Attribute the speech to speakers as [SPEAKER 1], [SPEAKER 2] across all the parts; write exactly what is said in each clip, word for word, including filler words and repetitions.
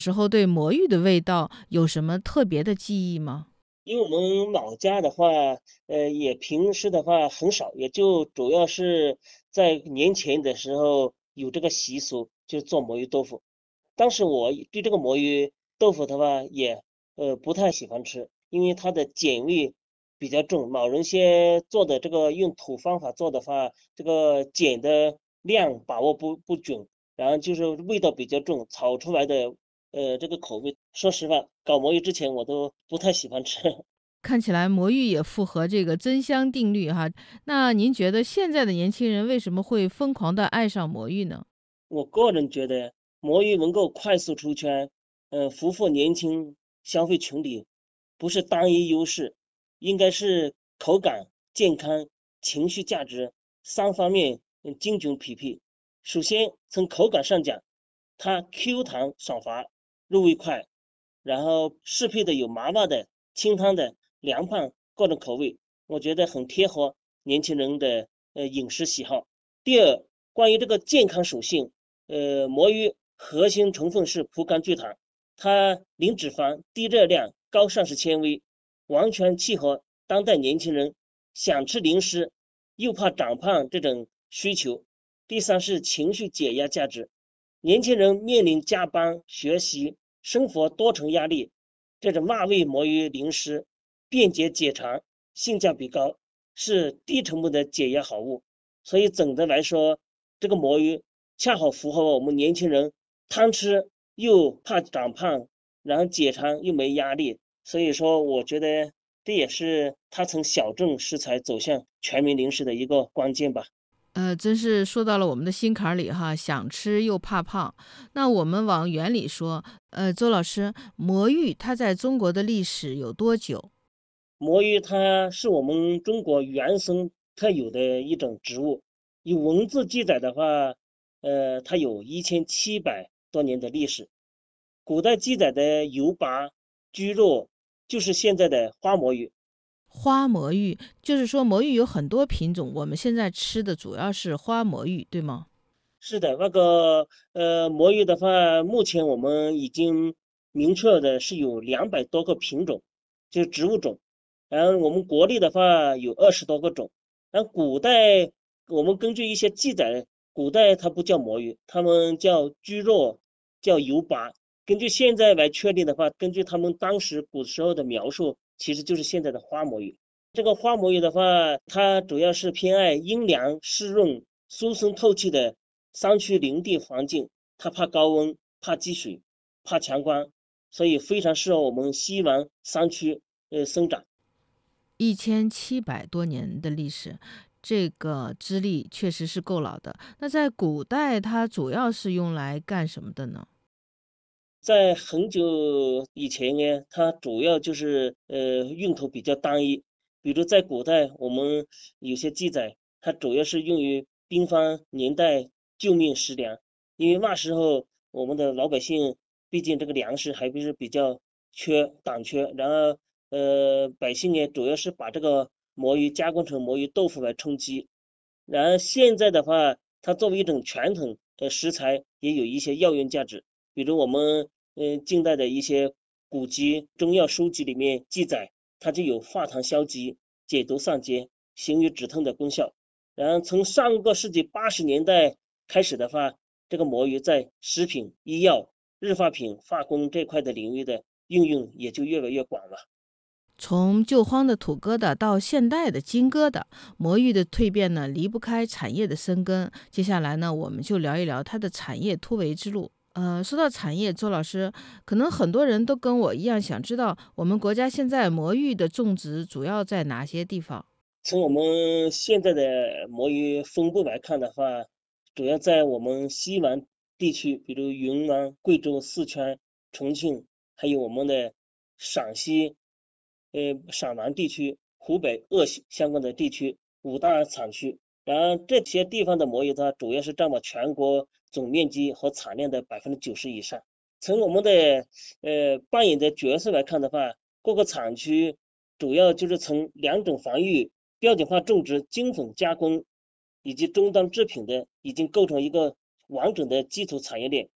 [SPEAKER 1] 时候对魔芋的味道有什么特别的记忆吗？
[SPEAKER 2] 因为我们老家的话，呃，也平时的话很少，也就主要是在年前的时候有这个习俗，就做魔芋豆腐。当时我对这个魔芋豆腐的话也呃不太喜欢吃，因为它的碱味比较重。老人些做的这个用土方法做的话，这个碱的量把握不不准，然后就是味道比较重，炒出来的呃这个口味，说实话，搞魔芋之前我都不太喜欢吃。
[SPEAKER 1] 看起来魔芋也符合这个增香定律哈。那您觉得现在的年轻人为什么会疯狂的爱上魔芋呢？
[SPEAKER 2] 我个人觉得魔芋能够快速出圈，呃，俘获年轻消费群体，不是单一优势，应该是口感、健康、情绪价值三方面嗯精准匹配。首先从口感上讲，它 Q 弹爽滑，入味快，然后适配的有麻辣的、清汤的、凉拌各种口味，我觉得很贴合年轻人的呃饮食喜好。第二，关于这个健康属性，呃，魔芋核心成分是葡甘聚糖，它零脂肪、低热量、高膳食纤维，完全契合当代年轻人想吃零食又怕长胖这种需求。第三是情绪解压价值，年轻人面临加班、学习、生活多重压力，这种辣味魔芋零食便捷解馋，性价比高，是低成本的解压好物。所以总的来说，这个魔芋恰好符合我们年轻人贪吃又怕长胖，然后解馋又没压力。所以说，我觉得这也是它从小众食材走向全民零食的一个关键吧。
[SPEAKER 1] 呃，真是说到了我们的心坎儿里哈，想吃又怕胖。那我们往远里说，呃，周老师，魔芋它在中国的历史有多久？
[SPEAKER 2] 魔芋它是我们中国原生特有的一种植物，有文字记载的话，呃，它有一千七百多年的历史。古代记载的油拔、居肉，就是现在的花魔芋。
[SPEAKER 1] 花魔芋，就是说魔芋有很多品种，我们现在吃的主要是花魔芋，对吗？
[SPEAKER 2] 是的，那个呃，魔芋的话，目前我们已经明确的是有两百多个品种，就是植物种。然后我们国内的话有二十多个种。然后古代我们根据一些记载，古代它不叫魔芋，他们叫居若，叫油拔。根据现在来确定的话，根据他们当时古时候的描述，其实就是现在的花魔芋。这个花魔芋的话，它主要是偏爱阴凉湿润、疏松透气的山区林地环境，它怕高温、怕积水、怕强光，所以非常适合我们西南山区呃生长。
[SPEAKER 1] 一千七百多年的历史，这个资历确实是够老的。那在古代，它主要是用来干什么的呢？
[SPEAKER 2] 在很久以前呢，它主要就是呃用途比较单一，比如在古代我们有些记载，它主要是用于兵荒年代救命食粮，因为那时候我们的老百姓毕竟这个粮食还不是比较缺短缺，然后呃百姓呢主要是把这个魔芋加工成魔芋豆腐来充饥，然后现在的话，它作为一种传统的食材，也有一些药用价值。比如我们嗯、呃近代的一些古籍、中药书籍里面记载，它就有化痰消积、解毒散结、行于止痛的功效。然后从上个世纪八十年代开始的话，这个魔芋在食品、医药、日化品、化工这块的领域的应用也就越来越广了。
[SPEAKER 1] 从旧荒的土疙瘩到现代的金疙瘩，魔芋的蜕变呢，离不开产业的深耕。接下来呢，我们就聊一聊它的产业突围之路。呃，说到产业，周老师，可能很多人都跟我一样，想知道我们国家现在魔芋的种植主要在哪些地方？
[SPEAKER 2] 从我们现在的魔芋分布来看的话，主要在我们西南地区，比如云南、贵州、四川、重庆，还有我们的陕西、呃陕南地区、湖北鄂西相关的地区五大产区。然后这些地方的魔芋它主要是占了全国总面积和产量的百分之九十以上。从我们的呃扮演的角色来看的话，各个产区主要就是从两种防御标准化种植、精准加工以及终端制品的，已经构成一个完整的基础产业链。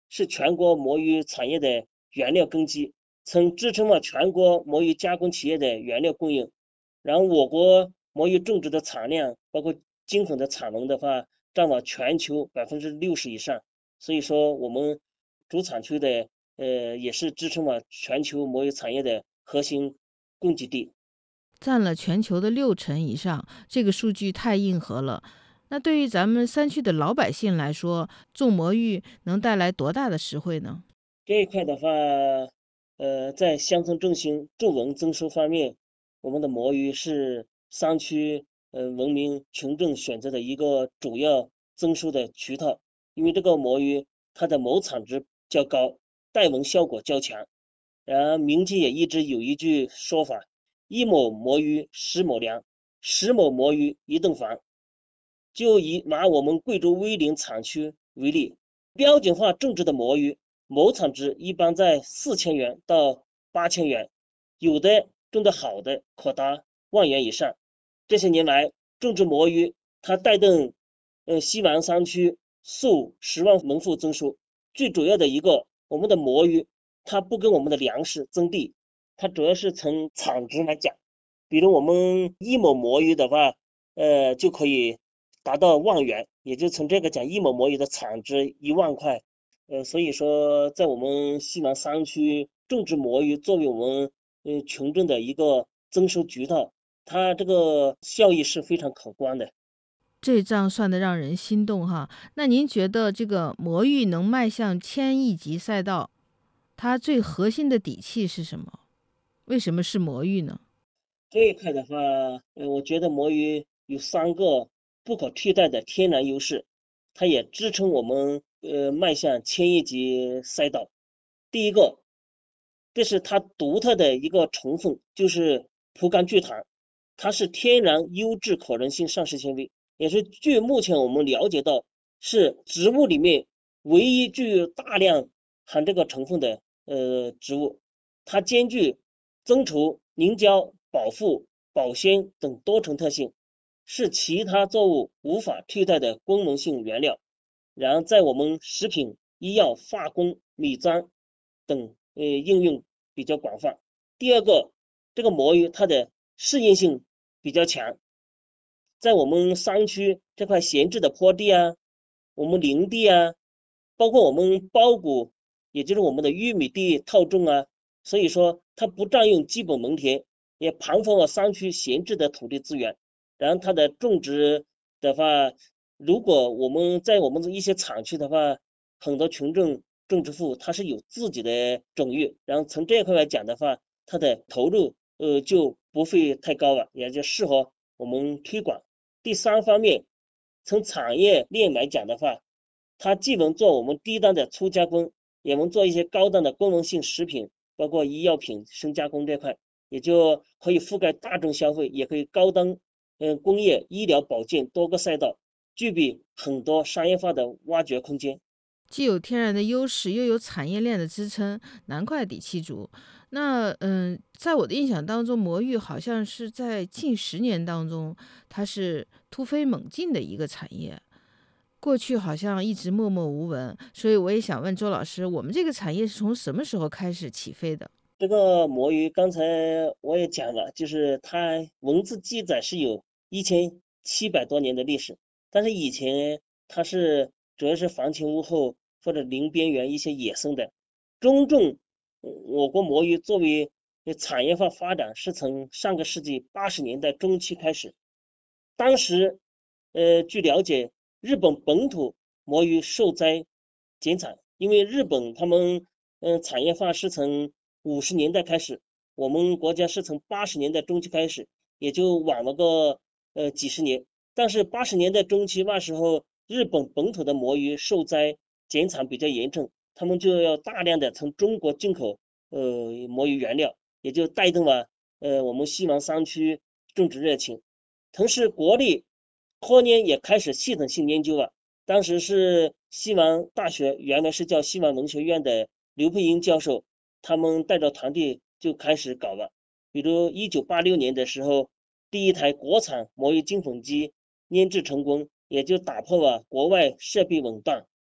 [SPEAKER 2] 是全国魔芋产业的原料根基，曾支撑了全国魔芋加工企业的原料供应。然后我国魔芋种植的产量，包括金粉的产能的话，占了全球百分之六十以上。所以说，我们主产区的呃也是支撑了全球魔芋产业的核心供给地。
[SPEAKER 1] 占了全球的六成以上，这个数据太硬核了。那对于咱们山区的老百姓来说，种魔芋能带来多大的实惠呢？
[SPEAKER 2] 这一块的话，呃，在乡村振兴、助文增收方面，我们的魔芋是山区呃文明群众选择的一个主要增收的渠道。因为这个魔芋它的亩产值较高，带纹效果较强。然后民间也一直有一句说法：一亩魔芋十亩粮，十亩魔芋一栋房。就以拿我们贵州威宁产区为例，标准化种植的魔芋亩产值一般在四千元到八千元，有的种得好的可达万元以上。这些年来，种植魔芋它带动呃西南山区数十万农户增收。最主要的一个，我们的魔芋它不跟我们的粮食争地，它主要是从产值来讲。比如我们一亩魔芋的话，呃就可以达到万元，也就从这个讲，一亩魔芋的产值一万块。呃，所以说，在我们西南山区种植魔芋，作为我们呃群众的一个增收渠道，它这个效益是非常可观的。
[SPEAKER 1] 这账算得让人心动哈。那您觉得这个魔芋能迈向千亿级赛道，它最核心的底气是什么？为什么是魔芋呢？
[SPEAKER 2] 这一块的话，呃，我觉得魔芋有三个不可替代的天然优势，它也支撑我们呃迈向千亿级赛道。第一个，这是它独特的一个成分，就是葡甘聚糖，它是天然优质可溶性膳食纤维，也是据目前我们了解到是植物里面唯一具有大量含这个成分的呃植物。它兼具增稠、凝胶、保护、保鲜等多重特性，是其他作物无法替代的功能性原料。然后在我们食品、医药、化工、米妆等呃应用比较广泛。第二个，这个魔芋它的适应性比较强，在我们山区这块闲置的坡地啊，我们林地啊，包括我们包谷，也就是我们的玉米地套种啊，所以说它不占用基本农田，也盘活了山区闲置的土地资源。然后它的种植的话，如果我们在我们的一些厂区的话，很多群众种植户他是有自己的种域，然后从这一块来讲的话，它的投入呃就不会太高了，也就适合我们推广。第三方面，从产业链来讲的话，它既能做我们低端的粗加工，也能做一些高端的功能性食品，包括医药品、深加工这块，也就可以覆盖大众消费，也可以高端嗯、呃、工业、医疗保健多个赛道，具备很多商业化的挖掘空间。
[SPEAKER 1] 既有天然的优势，又有产业链的支撑，难怪底气足。那嗯，在我的印象当中，魔芋好像是在近十年当中，它是突飞猛进的一个产业。过去好像一直默默无闻，所以我也想问周老师，我们这个产业是从什么时候开始起飞的？
[SPEAKER 2] 这个魔芋刚才我也讲了，就是它文字记载是有一千七百多年的历史，但是以前它是主要是房前屋后或者林边缘一些野生的。中种呃我国魔芋作为产业化发展是从上个世纪八十年代中期开始。当时呃据了解，日本本土魔芋受灾减产，因为日本他们嗯、呃产业化是从五十年代开始，我们国家是从八十年代中期开始，也就晚了个呃几十年。但是八十年代中期那时候，日本本土的魔芋受灾减产比较严重，他们就要大量的从中国进口呃魔芋原料，也就带动了呃我们西南山区种植热情。同时，国内科研也开始系统性研究了。当时是西南大学，原来是叫西南农学院的刘佩英教授，他们带着团队就开始搞了。比如一九八六年的时候，第一台国产魔芋金粉机研制成功，也就打破了国外设备垄断，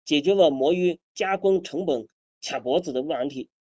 [SPEAKER 2] 解决了魔芋加工成本卡脖子的问题。